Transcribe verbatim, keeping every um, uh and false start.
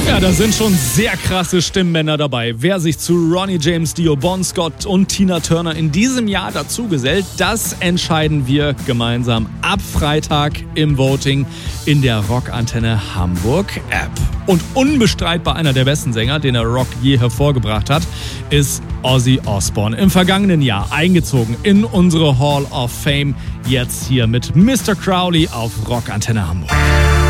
Ja, da sind schon sehr krasse Stimmbänder dabei. Wer sich zu Ronnie James Dio, Bon Scott und Tina Turner in diesem Jahr dazugesellt, das entscheiden wir gemeinsam ab Freitag im Voting in der Rockantenne Hamburg App. Und unbestreitbar einer der besten Sänger, den der Rock je hervorgebracht hat, ist Ozzy Osbourne. Im vergangenen Jahr eingezogen in unsere Hall of Fame. Jetzt hier mit Mister Crowley auf Rockantenne Hamburg.